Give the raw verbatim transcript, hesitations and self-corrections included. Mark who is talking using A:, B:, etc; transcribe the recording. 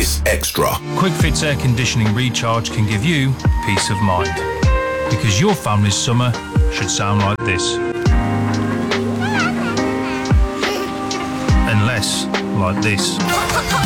A: Service Extra.
B: QuickFit's air conditioning recharge can give you peace of mind. Because your family's summer should sound like this. And less like this.